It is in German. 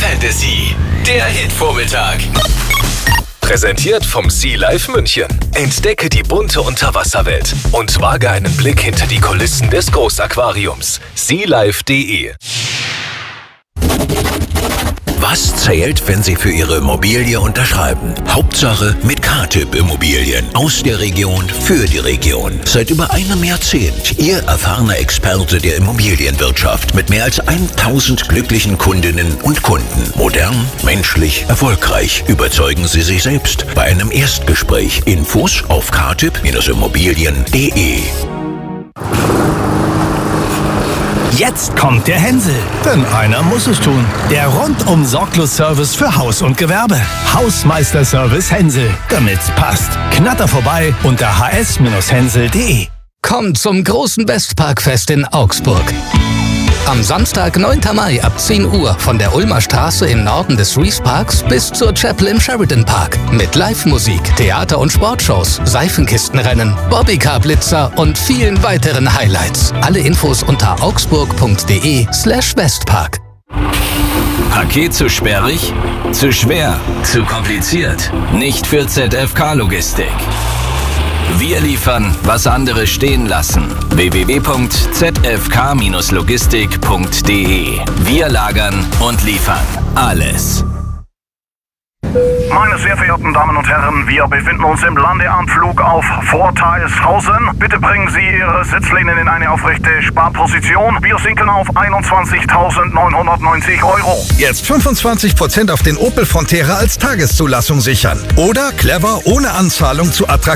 Fantasy, der Hitvormittag. Präsentiert vom Sea Life München. Entdecke die bunte Unterwasserwelt und wage einen Blick hinter die Kulissen des Großaquariums. sealife.de. Was zählt, wenn Sie für Ihre Immobilie unterschreiben? Hauptsache mit K-Typ Immobilien. Aus der Region für die Region. Seit über einem Jahrzehnt Ihr erfahrener Experte der Immobilienwirtschaft mit mehr als 1000 glücklichen Kundinnen und Kunden. Modern, menschlich, erfolgreich. Überzeugen Sie sich selbst bei einem Erstgespräch. Infos auf ktyp-immobilien.de. Jetzt kommt der Hänsel, denn einer muss es tun. Der Rundum-Sorglos-Service für Haus und Gewerbe. Hausmeister-Service Hänsel, damit's passt. Knatter vorbei unter hs-hänsel.de. Kommt zum großen Westparkfest in Augsburg. Am Samstag, 9. Mai ab 10 Uhr von der Ulmer Straße im Norden des Rees Parks bis zur Chapel im Sheridan Park. Mit Live-Musik, Theater- und Sportshows, Seifenkistenrennen, Bobbycar-Blitzer und vielen weiteren Highlights. Alle Infos unter augsburg.de/Westpark. Paket zu sperrig? Zu schwer? Zu kompliziert? Nicht für ZFK-Logistik. Wir liefern, was andere stehen lassen. www.zfk-logistik.de. Wir lagern und liefern alles. Meine sehr verehrten Damen und Herren, wir befinden uns im Landeanflug auf Vorteilshausen. Bitte bringen Sie Ihre Sitzlehnen in eine aufrechte Sparposition. Wir sinken auf 21.990 Euro. Jetzt 25% auf den Opel Frontera als Tageszulassung sichern. Oder clever ohne Anzahlung zu attraktiven